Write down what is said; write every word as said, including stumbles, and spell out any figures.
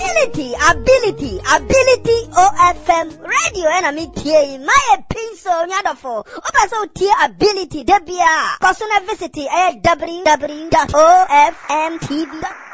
ability, ability, ability O F M radio and I mean T my pencil nyadofo. Opa so T ability debia. Personal visit w w w dot o f m t v dot com